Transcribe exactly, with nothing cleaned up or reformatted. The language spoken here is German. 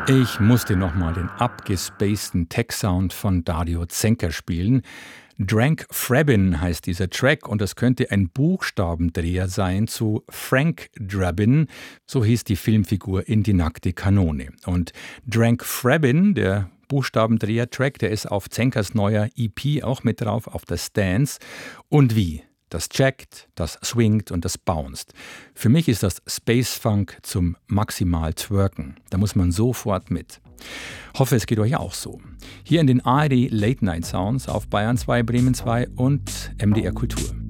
Ich musste nochmal den abgespaceden Tech-Sound von Dario Zenker spielen. Drank Frabbin heißt dieser Track und das könnte ein Buchstabendreher sein zu Frank Drabin, so hieß die Filmfigur in Die nackte Kanone. Und Drank Frabbin, der Buchstabendreher-Track, der ist auf Zenkers neuer E P auch mit drauf, auf der Stance. Und wie? Das jackt, das swingt und das bounced. Für mich ist das Space Funk zum maximal twerken. Da muss man sofort mit. Hoffe, es geht euch auch so. Hier in den A R D Late Night Sounds auf Bayern zwei, Bremen zwei und M D R Kultur.